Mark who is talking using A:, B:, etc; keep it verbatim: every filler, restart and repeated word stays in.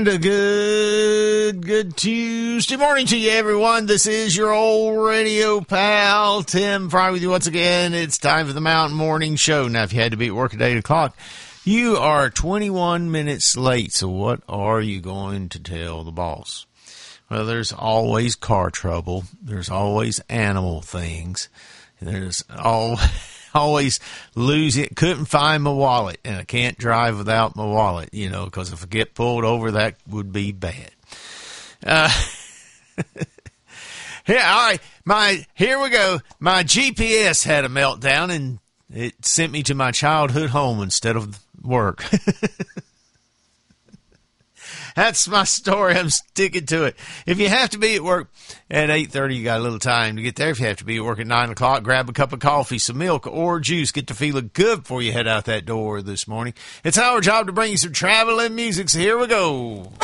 A: And a good, good Tuesday morning to you, everyone. This is your old radio pal, Tim Fry, with you once again. It's time for the Mountain Morning Show. Now, if you had to be at work at eight o'clock, you are twenty-one minutes late. So what are you going to tell the boss? Well, there's always car trouble. There's always animal things. There's all, always losing. Couldn't find my wallet, and I can't drive without my wallet, you know, because if I get pulled over, that would be bad. Uh, yeah, all right. My here we go. My G P S had a meltdown, and it sent me to my childhood home instead of work. That's my story. I'm sticking to it. If you have to be at work at eight thirty, you got a little time to get there. If you have to be at work at nine o'clock, grab a cup of coffee, some milk, or juice. Get to feeling good before you head out that door this morning. It's our job to bring you some travel and music, so here we go.